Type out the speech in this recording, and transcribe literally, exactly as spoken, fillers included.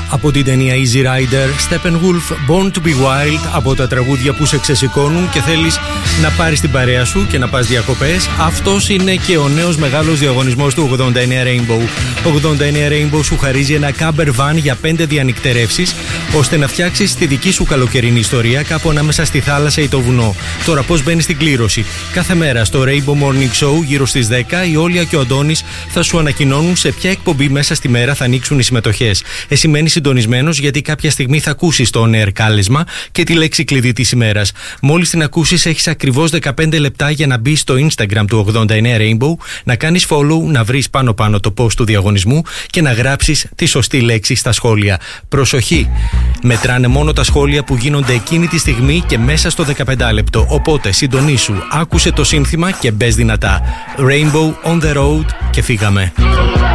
από την ταινία Easy Rider, Steppenwolf, Born to be Wild, από τα τραγούδια που σε ξεσηκώνουν και θέλεις να πάρεις την παρέα σου και να πας διακοπές. Αυτός είναι και ο νέος μεγάλος διαγωνισμός του ογδόντα εννέα Rainbow. ογδόντα εννέα Rainbow σου χαρίζει ένα camper van για πέντε διανυκτερεύσεις, ώστε να φτιάξεις τη δική σου καλοκαιρινή ιστορία κάπου ανάμεσα στη θάλασσα ή το βουνό. Τώρα πώς μπαίνεις στην κλήρωση? Κάθε μέρα στο Rainbow Morning Show γύρω στις δέκα η Όλια και ο Αντώνης θα σου ανακοινώνουν σε ποια εκπομπή μέσα στη μέρα θα ανοίξουν οι συμμετοχές. Εσύ μένεις συντονισμένος, γιατί κάποια στιγμή θα ακούσεις το on-air κάλεσμα και τη λέξη κλειδί της ημέρας. Μόλις την ακούσεις έχεις ακριβώς δεκαπέντε λεπτά για να μπεις στο Instagram του ογδόντα εννέα Rainbow, να κάνεις follow, να βρεις πάνω πάνω το post του διαγωνισμού και να γράψεις τη σωστή λέξη στα σχόλια. Προσοχή! Μετράνε μόνο τα σχόλια που γίνονται εκείνη τη στιγμή και μέσα στο δεκαπέντε λεπτό. Οπότε συντονίσου, άκουσε το σύνθημα και μπες δυνατά. Rainbow on the road και φύγαμε.